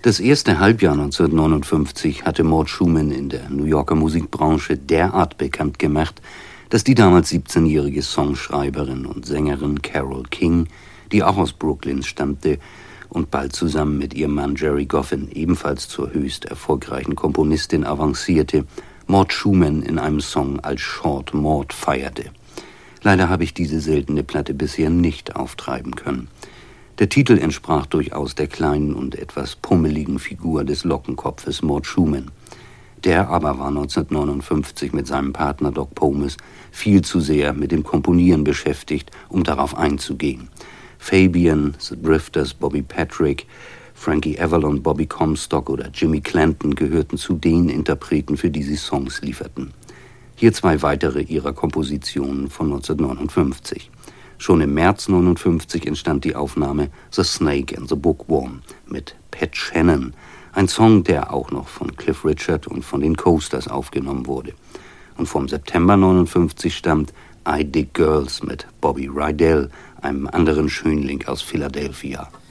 Das erste Halbjahr 1959 hatte Mort Schumann in der New Yorker Musikbranche derart bekannt gemacht, dass die damals 17-jährige Songschreiberin und Sängerin Carole King, die auch aus Brooklyn stammte und bald zusammen mit ihrem Mann Jerry Goffin ebenfalls zur höchst erfolgreichen Komponistin avancierte, Mort Schumann in einem Song als Short Mort feierte. Leider habe ich diese seltene Platte bisher nicht auftreiben können. Der Titel entsprach durchaus der kleinen und etwas pummeligen Figur des Lockenkopfes Mort Schumann. Der aber war 1959 mit seinem Partner Doc Pomus viel zu sehr mit dem Komponieren beschäftigt, um darauf einzugehen. Fabian, The Drifters, Bobby Patrick, Frankie Avalon, Bobby Comstock oder Jimmy Clanton gehörten zu den Interpreten, für die sie Songs lieferten. Hier zwei weitere ihrer Kompositionen von 1959. Schon im März 1959 entstand die Aufnahme The Snake and the Bookworm mit Pat Shannon, ein Song, der auch noch von Cliff Richard und von den Coasters aufgenommen wurde. Und vom September 1959 stammt I Dig Girls mit Bobby Rydell, einem anderen Schönling aus Philadelphia.